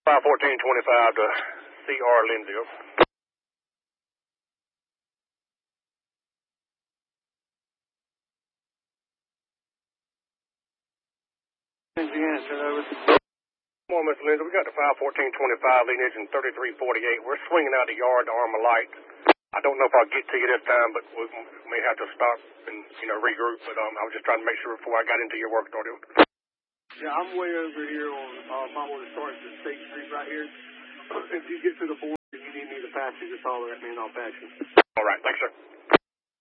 51425 to C.R. Lindsay. Indiana, turn over. Come on, Mr. Lindsay. We got the 51425 leading engine 3348. We're swinging out the yard to arm a light. I don't know if I'll get to you this time, but we may have to stop and, regroup. But I was just trying to make sure before I got into your work order. Yeah, I'm way over here on my way to start to State Street right here. If you get to the board, if you need me to pass you, just holler at me and I'll pass you. All right. Thanks, sir.